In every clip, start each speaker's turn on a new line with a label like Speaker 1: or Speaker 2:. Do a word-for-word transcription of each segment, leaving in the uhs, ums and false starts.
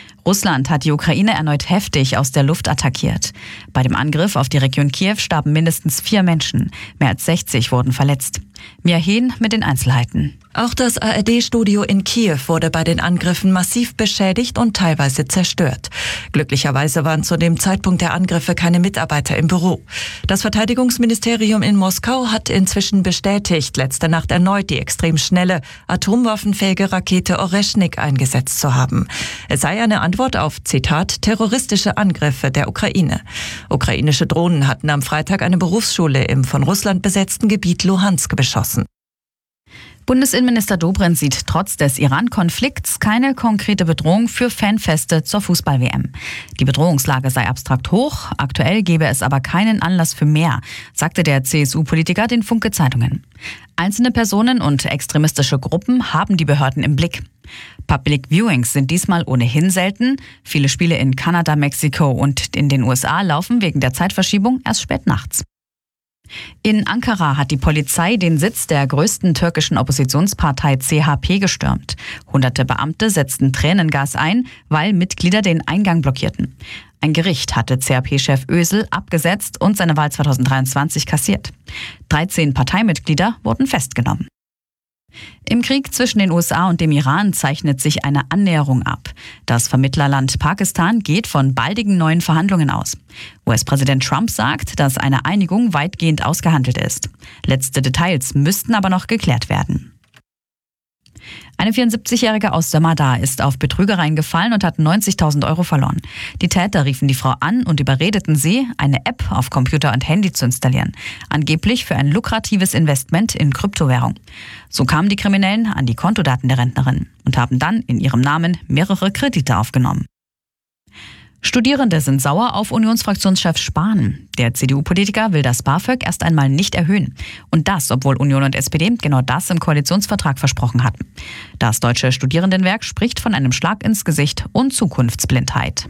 Speaker 1: Russland hat die Ukraine erneut heftig aus der Luft attackiert. Bei dem Angriff auf die Region Kiew starben mindestens vier Menschen. Mehr als sechzig wurden verletzt. Mia Hehn mit den Einzelheiten.
Speaker 2: Auch das A R D-Studio in Kiew wurde bei den Angriffen massiv beschädigt und teilweise zerstört. Glücklicherweise waren zu dem Zeitpunkt der Angriffe keine Mitarbeiter im Büro. Das Verteidigungsministerium in Moskau hat inzwischen bestätigt, letzte Nacht erneut die extrem schnelle, atomwaffenfähige Rakete Oreschnik eingesetzt zu haben. Es sei eine Antwort auf, Zitat, terroristische Angriffe der Ukraine. Ukrainische Drohnen hatten am Freitag eine Berufsschule im von Russland besetzten Gebiet Luhansk beschossen.
Speaker 1: Bundesinnenminister Dobrindt sieht trotz des Iran-Konflikts keine konkrete Bedrohung für Fanfeste zur Fußball-W M. Die Bedrohungslage sei abstrakt hoch, aktuell gebe es aber keinen Anlass für mehr, sagte der C S U-Politiker den Funke-Zeitungen. Einzelne Personen und extremistische Gruppen haben die Behörden im Blick. Public Viewings sind diesmal ohnehin selten. Viele Spiele in Kanada, Mexiko und in den U S A laufen wegen der Zeitverschiebung erst spät nachts. In Ankara hat die Polizei den Sitz der größten türkischen Oppositionspartei C H P gestürmt. Hunderte Beamte setzten Tränengas ein, weil Mitglieder den Eingang blockierten. Ein Gericht hatte C H P-Chef Özal abgesetzt und seine Wahl zweitausenddreiundzwanzig kassiert. dreizehn Parteimitglieder wurden festgenommen. Im Krieg zwischen den U S A und dem Iran zeichnet sich eine Annäherung ab. Das Vermittlerland Pakistan geht von baldigen neuen Verhandlungen aus. U S-Präsident Trump sagt, dass eine Einigung weitgehend ausgehandelt ist. Letzte Details müssten aber noch geklärt werden. Eine vierundsiebzigjährige aus Sömmerda ist auf Betrügereien gefallen und hat neunzigtausend Euro verloren. Die Täter riefen die Frau an und überredeten sie, eine App auf Computer und Handy zu installieren. Angeblich für ein lukratives Investment in Kryptowährung. So kamen die Kriminellen an die Kontodaten der Rentnerin und haben dann in ihrem Namen mehrere Kredite aufgenommen. Studierende sind sauer auf Unionsfraktionschef Spahn. Der C D U-Politiker will das BAföG erst einmal nicht erhöhen. Und das, obwohl Union und S P D genau das im Koalitionsvertrag versprochen hatten. Das Deutsche Studierendenwerk spricht von einem Schlag ins Gesicht und Zukunftsblindheit.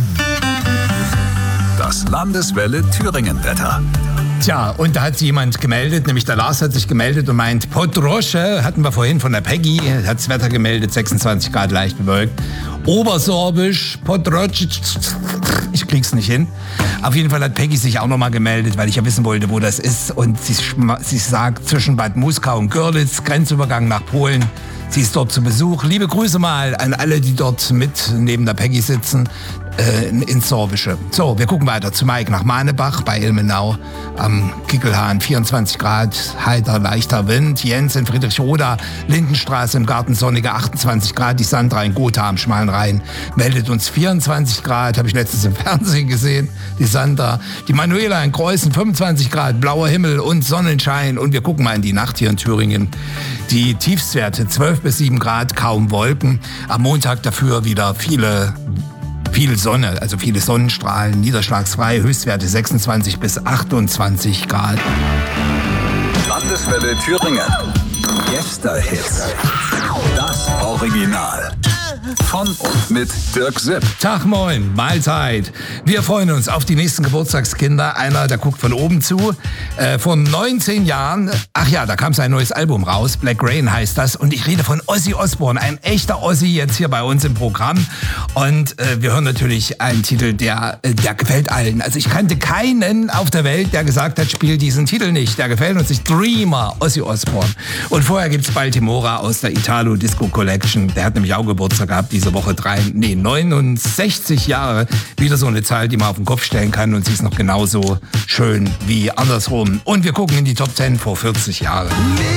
Speaker 3: Das Landeswelle Thüringen-Wetter.
Speaker 4: Tja, und da hat sich jemand gemeldet, nämlich der Lars hat sich gemeldet und meint, Podrosche, hatten wir vorhin von der Peggy, hat das Wetter gemeldet, sechsundzwanzig Grad leicht bewölkt. Obersorbisch, Podrosche, ich krieg's nicht hin. Auf jeden Fall hat Peggy sich auch nochmal gemeldet, weil ich ja wissen wollte, wo das ist. Und sie, sie sagt, zwischen Bad Muskau und Görlitz, Grenzübergang nach Polen. Sie ist dort zu Besuch. Liebe Grüße mal an alle, die dort mit neben der Peggy sitzen, äh, ins Sorbische. So, wir gucken weiter zu Mike nach Manebach bei Ilmenau am Kickelhahn. vierundzwanzig Grad, heiter, leichter Wind. Jens in Friedrichroda, Lindenstraße im Garten sonnige achtundzwanzig Grad. Die Sandra in Gotha am Schmalen Rhein meldet uns vierundzwanzig Grad. Habe ich letztens im Fernsehen gesehen. Die Sandra. Die Manuela in Kreuzen fünfundzwanzig Grad, blauer Himmel und Sonnenschein. Und wir gucken mal in die Nacht hier in Thüringen. Die Tiefstwerte zwölf bis sieben Grad, kaum Wolken. Am Montag dafür wieder viele Viel Sonne, also viele Sonnenstrahlen, niederschlagsfrei, Höchstwerte sechsundzwanzig bis achtundzwanzig Grad.
Speaker 3: Landeswelle Thüringen. Gästehits. Das Original. Von und mit Dirk Sipp.
Speaker 4: Tag, moin, Mahlzeit. Wir freuen uns auf die nächsten Geburtstagskinder. Einer, der guckt von oben zu. Äh, vor neunzehn Jahren, ach ja, da kam sein neues Album raus. Black Rain heißt das. Und ich rede von Ozzy Osbourne, ein echter Ozzy jetzt hier bei uns im Programm. Und äh, wir hören natürlich einen Titel, der, äh, der gefällt allen. Also ich kannte keinen auf der Welt, der gesagt hat, spiel diesen Titel nicht. Der gefällt uns nicht. Dreamer, Ozzy Osbourne. Und vorher gibt's Baltimora aus der Italo Disco Collection. Der hat nämlich auch Geburtstag gehabt diese Woche. Drei, nee, neunundsechzig Jahre. Wieder so eine Zahl, die man auf den Kopf stellen kann. Und sie ist noch genauso schön wie andersrum. Und wir gucken in die Top zehn vor vierzig Jahren.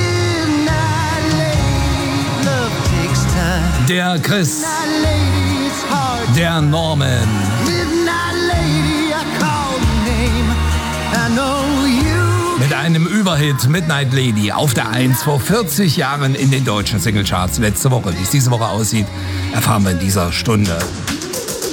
Speaker 4: Der Chris. Der Norman. Mit einem Überhit Midnight Lady auf der eins vor vierzig Jahren in den deutschen Singlecharts letzte Woche. Wie es diese Woche aussieht, erfahren wir in dieser Stunde.